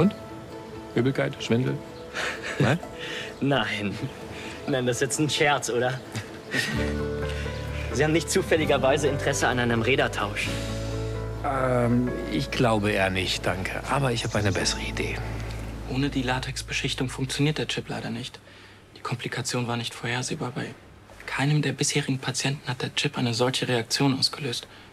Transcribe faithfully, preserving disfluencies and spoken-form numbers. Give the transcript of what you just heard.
Und? Übelkeit? Schwindel? Nein? Nein. Nein, das ist jetzt ein Scherz, oder? Sie haben nicht zufälligerweise Interesse an einem Rädertausch. Ähm, ich glaube eher nicht, danke. Aber ich habe eine bessere Idee. Ohne die Latexbeschichtung funktioniert der Chip leider nicht. Die Komplikation war nicht vorhersehbar. Bei keinem der bisherigen Patienten hat der Chip eine solche Reaktion ausgelöst.